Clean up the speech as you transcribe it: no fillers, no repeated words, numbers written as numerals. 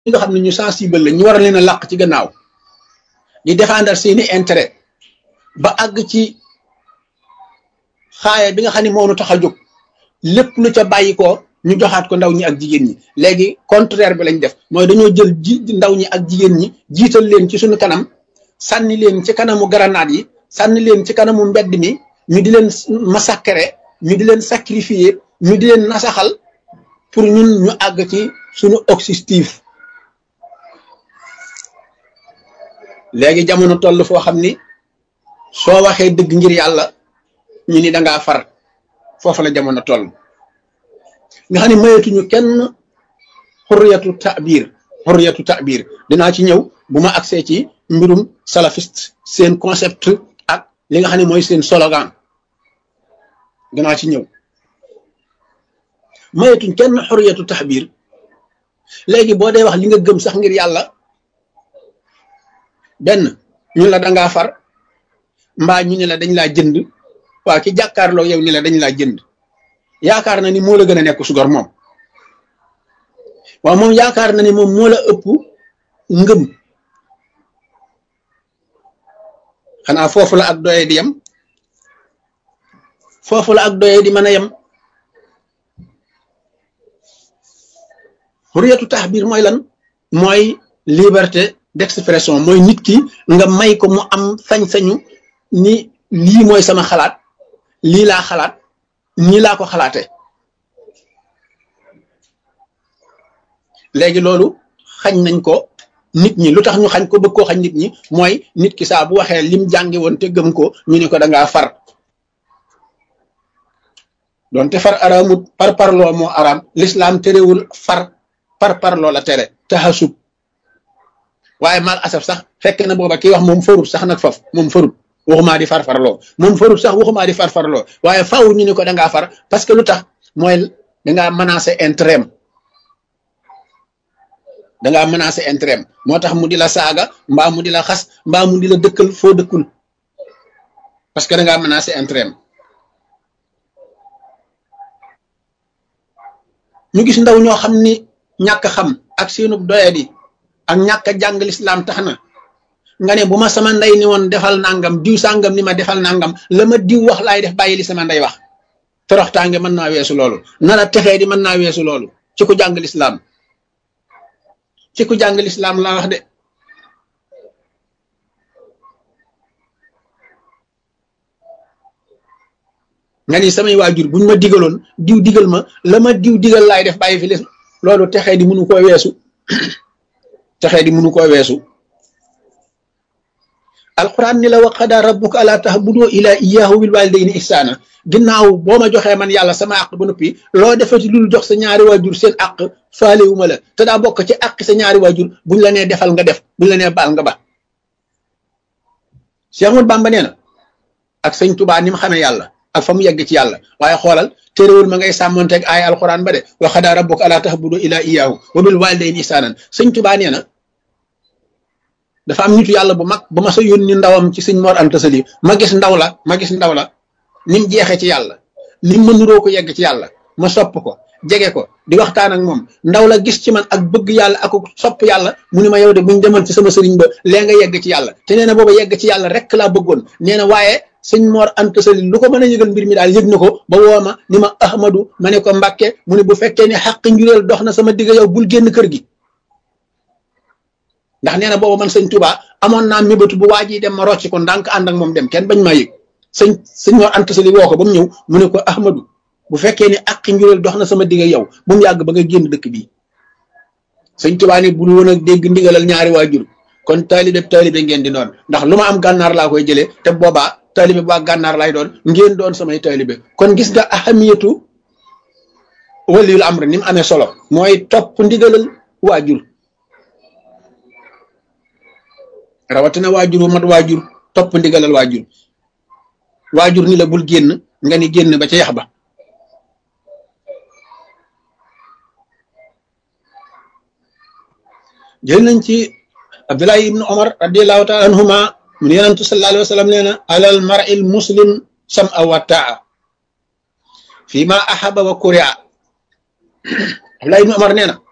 nga xam ne ñu sensible la ñu war a leen a làq ci gannaaw di défendre seeni intérêt ba àgg ci xaaya bi nga xam ne moo nu tax a jóg lépp lu ca bàyyi ko ñu joxaat ko ndaw ñi ak jigéen ñi léegi contraire bi lañ def mooy dañoo jël ndaw ñi ak jigéen ñi jiital leen ci suñu kanam sànni leen ci kanamu grenade yi sànni leen ci kanamu mbedd mi ñu di leen massacrer ñu di leen sacrifier ñu di leen nasaxal pour ñun ñu àgg ci suñu objectif léegi jamono toll foo xam ni soo waxee dëgg ngir yàlla ñu ni dangaa far foofu la jamono toll nga xam ne mayetuñu kenn xurriyatu ta'bir dinaa ci ñëw bu ma agsee ci mbirum salafiste seen concept ak li nga xam ne mooy seen slogan dinaa ci ñëw mayetuñ kenn xurriyatu ta'bir léegi boo dee wax li nga gëm sax ngir yàlla benn ñu la dangaa far mbaa ñu ne la dañ laa jënd waa ki jàkkaarloo yow ni la dañ laa jënd yaakaar na ni moo la gën a nekk sugor moom waaw moom yaakaar na ni moom moo la ëpp ngëm xanaa foofu la ak doye di yem foofu la ak doye di mën a yem xuriyatu taxbiir mooy lan mooy liberté d'expression mooy nit ki nga may ko mu am sañ-sañu ni lii mooy sama xalaat lii laa xalaat nii laa ko xalaate léegi loolu xañ nañ ko nit ñi lu tax ñu xañ ko bëgg koo xañ nit ñi mooy nit ki saa bu waxee lim jànge woon te gëm ko ñu ne ko dangaa far doonte far araamut par parloo moo araam l'islam terewul far par parloo la tere taxasub waaye mal asaf sax fekk na booba kii wax moom farut sax nag faf moom farut waxumaa di farfarloo moom farut sax waxumaa di farfarloo waaye faaw ñu ne ko dangaa far parce que lu tax mooy dangaa menacer intérêt dangaa menacer intérêt moo tax mu di la saaga mbaa mu di la xas mbaa mu di la dëkkal foo dëkkul parce que dangaa menacer intérêt ñu gis ndaw ñoo xam ni ñàkk xam ak seenu doyadi ak ñàkk a jàng lislaam tax na nga ne bu ma sama ndey ni woon defal nangam diw sàngam ni ma defal nangam la ma diw wax laay def bàyyi li sama ndey wax toroxtaange mën naa weesu loolu nara texee di mën naa weesu loolu ci ku jàng lislaam ci ku jàng lislaam laa wax de nga ni samay waajur buñ ma digaloon diw digal ma la ma diw digal laay def bàyyi fi les loolu texee di mënu koo weesu texee di mënu koo weesu alquran ni la wa qadaa rabbuka alaa ta'budu ilaa iyyaahu bil waalidayni ihsaana ginnaaw boo ma joxee man yàlla sama àq ba noppi loo defati lul jox sa ñaari waajur seen àq faalewuma la te daa bokk ci àq sa ñaari waajur buñ la nee defal nga def buñ la nee baal nga ba Cheikh Ahmadou Bamba nee na ak sëñ Tuubaa ni mu xamee yàlla ak fa mu yegg ci yàlla waaye xoolal téerewul ma ngay sàmmonteeg ay alquran ba de wa qadaa rabbuka alaa ta'budu ilaa iyyaahu wa bil waalidayni ihsaanan sëñ Tuubaa nee na dafa am nitu yàlla bu mag bu ma sa yónni ndawam ci sëñ Mor Anta Sali ma gis ndaw la ni mu jeexee ci yàlla ni mu mënuroo ko yegg ci yàlla ma sopp ko jege ko di waxtaan ak moom ndaw la gis ci man ak bëgg yàlla ak sopp yàlla mu ni ma yow de buñ demal ci sama sëriñ ba lee nga yegg ci yàlla te nee na booba yegg ci yàlla rek laa bëggoon nee na waaye sëñ Mor Anta Sali lu ko mën a yëgal mbir mi daal yëg na ko ba woo ma ni ma Ahmadu ma ne ko Mbàkke mu ne bu fekkee ne xàq njureel dox na sama digg yow bul génn kër gi ndax nee na booba man sëñ Touba amoon naa mébétu bu waa ji dem ma rocci ko ndànk ànd ak moom dem kenn bañ maa yëg sëñ Mor Anta Sali woo ko ba mu ñëw mu ne ko Ahmadu bu fekkee ne ak njureel dox na sama digg yow bu mu yàgg ba nga génn dëkk bii sëñ Touba ni bul woon a dégg ndigalal ñaari waajur kon taalibe ngeen di doon ndax lu ma am gànnaar laa koy jëlee te boobaa taalibe bu waa gànnaar lay doon ngeen doon samay taalibe kon gis nga ahamiyatu waliyul amr ni mu amee solo mooy topp ndigalal waajur rawatina waajur wu mat waajur topp ndigalal waajur ni la bul génn nga ni génn ba ca yax ba jël nañ ci Abdullahi ibnu Omar radiallahu taala anhuma mu ne yonentu sallallahu alayhi wa sallam nee na alal mar'il muslim sam'a wa ta'a fi ma ahaba wa kuri'a Abdullahi ibnu Omar nee na